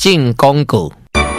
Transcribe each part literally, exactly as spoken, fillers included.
进公股。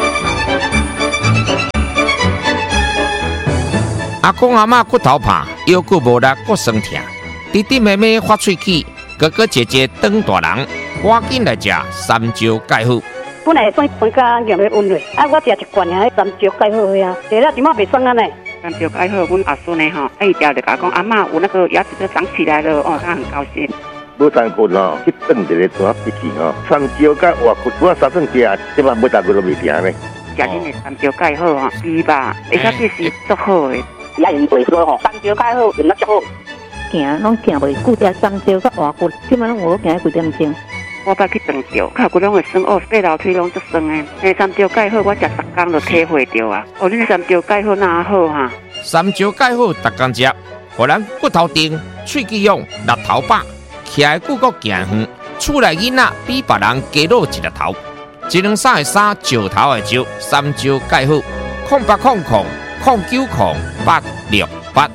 阿公阿嬷骨头怕，腰骨无力，骨酸痛。弟弟妹妹发喙齿，哥哥姐姐当大人，赶紧来食三椒钙好。 本来算分家用咧温嘞，啊，我食一罐啊，三椒钙好啊，食了今麦袂酸啊呢。 三椒钙好，阮阿孙呢吼，啊，伊食就甲讲阿嬷有那个牙齿都长起来了，哦，他很高兴。 无三骨吼，去炖一个大鼻涕吼，三椒甲活骨，我三顿食，即摆每大骨都袂停呢。 食恁的三椒钙好吼，伊吧，而且这是足好的。 也用袂说吼，三椒钙好用得足好。 行拢行袂久，食三椒甲活骨，即摆拢有行几点钟。 我捌去长着，脚骨拢会酸哦，爬楼梯拢足酸的。诶，三椒钙好，我食十工就体会着啊。哦，恁三椒钙好哪好哈？ 三椒钙好，逐工食，互咱骨头硬、喙齿勇、力头饱，徛的骨骼行远，厝内囡仔比别人加露一粒头。一两三的三，石头的石，三椒钙好，空八空空空九空八六八。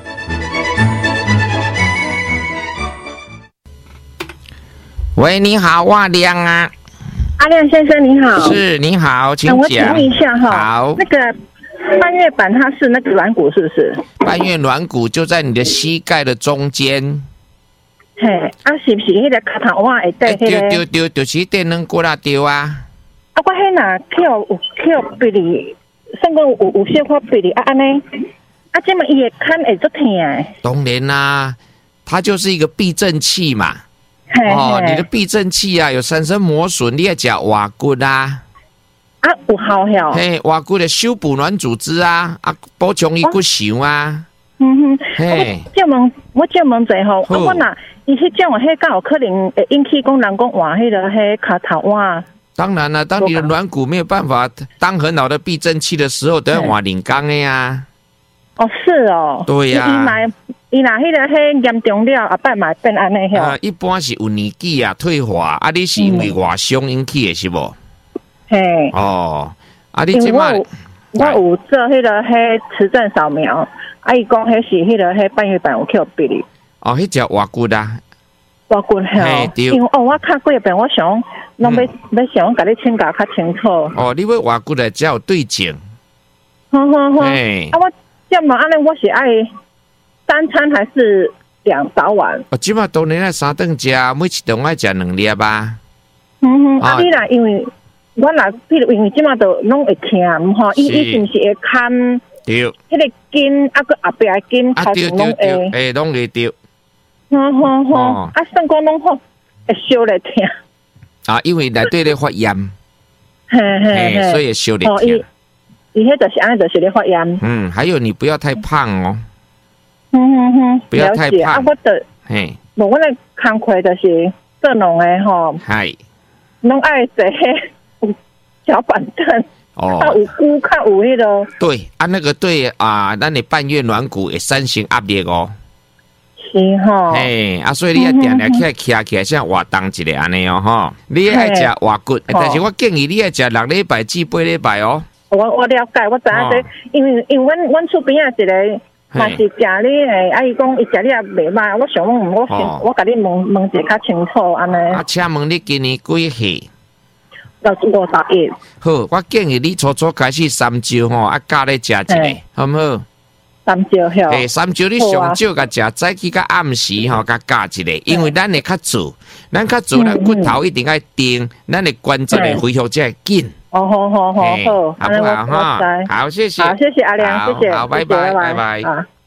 喂，你好，我亮啊。 阿亮先生你好。 是，你好，请讲。 我请问一下哈， 好， 那个半月板它是那个软骨是不是？ 半月软骨就在你的膝盖的中间。 嘿，啊是不是那个脚头碗会带那个？ 丢丢丢，就是电能过来丢啊。 啊，我迄那跳有跳鼻哩，算讲有有小可鼻哩啊安尼，啊这么伊会看会足痛诶。 当然啦，它就是一个避震器嘛。 嘿哦，你的避震器啊有产生磨损，你要吃活骨啊。 啊，有效哟。 嘿，活骨的修补软组织啊，啊，补充伊骨髓啊。 嗯哼， 嘿， 我借问，我借问者吼，啊，我若伊迄种迄敢有可能会引起讲人讲换迄个迄脚头碗。 当然了，当你的软骨没有办法当很好的避震器的时候，都要换零钢的呀。 哦，是哦。 对呀、啊。 伊买，伊若迄个迄严重了，后摆嘛变安尼吼。 啊，一般是有年纪啊退化，啊，你是因为外伤引起的是无？ 嘿。 哦，啊，你即摆我有做迄个迄磁振扫描，啊，伊讲迄是迄个迄半月板有去鼻哩。 哦，迄只活骨啊。 活骨吼，因为哦，我看过一遍，我想拢要、嗯、要想甲你请教较清楚。 哦，你要活骨来才有对症。 好好好。啊，我这么安尼，我是爱三餐还是两早晚？ 哦，即马当然爱三顿食，每一顿爱食两粒吧。 嗯哼，啊，你啦，因为我啦，譬如因为即马都拢会疼吼，伊伊是毋是会看？ 对。 迄个筋啊，个后壁的筋头前拢会， 诶，拢会对。 好好好，啊，算讲拢好，会烧来疼。 啊，因为内底咧发炎， 嘿嘿嘿， 所以烧来疼。 伊伊迄就是安尼，就是咧发炎。 嗯，还有你不要太胖哦。 嗯哼哼， 不要太胖。 啊，我的， 嘿， 我我的工课就是做农的吼， 嗨， 拢爱坐迄小板凳。哦，较有骨，较有迄个。 对啊，那个对啊，咱的半月软骨会产生压力哦。 是吼。 嘿，啊，所以你要定定起来徛起来，像活动一下安尼哦，吼。你爱食活骨，但是我建议你爱食六礼拜至八礼拜哦。 我我了解，我知影这，因为因为阮阮厝边啊一个嘛是食你诶，啊伊讲伊食你也袂歹，我想问我先我甲你问问者较清楚安尼。 啊，请问你今年几岁？ 六十五十一。 好，我建议你初初开始三椒吼，啊加咧食一个，好唔好？ 三椒吼。 诶，三椒你上少甲食，早起甲暗时吼，甲加一个，因为咱会较做，咱较做，咱骨头一定要定，咱的关节的恢复才会紧。 哦，好好好好， 好不好哈？好，谢谢。 好，谢谢阿良，谢谢。 好，拜拜，拜拜。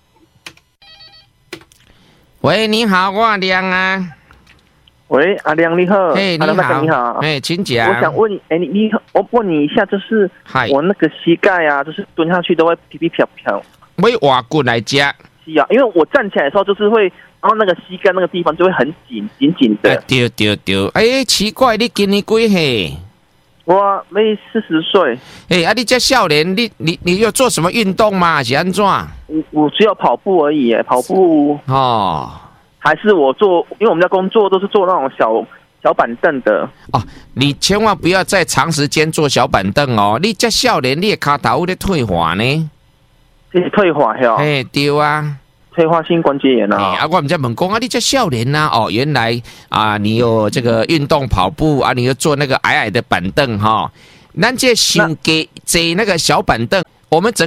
喂，你好，我阿亮啊。 喂，阿亮你好， 嘿，你好， 你好， 哎，请讲。 我想问，哎，你你，我问你一下，就是我那个膝盖啊，就是蹲下去都会皮皮飘飘。 为活骨来讲， 是啊，因为我站起来的时候就是会，然后那个膝盖那个地方就会很紧，紧紧的。 对对对，哎，奇怪，你今年几岁？ 我没四十岁。 哎，啊，你这少年，你你你有做什么运动吗？还是安怎？ 我我只有跑步而已，跑步哦。 还是我做，因为我们家工作都是做那种小小板凳的哦。你千万不要再长时间坐小板凳哦。你这少年，你的脚头有咧退化呢？ 是退化哟。 哎，对啊， 退化性关节炎啊。 哎、啊，我们在问讲啊，你这少年呐、啊，哦，原来啊，你有这个运动跑步啊，你又坐那个矮矮的板凳哈、哦。 咱这先给坐那个小板凳，我们整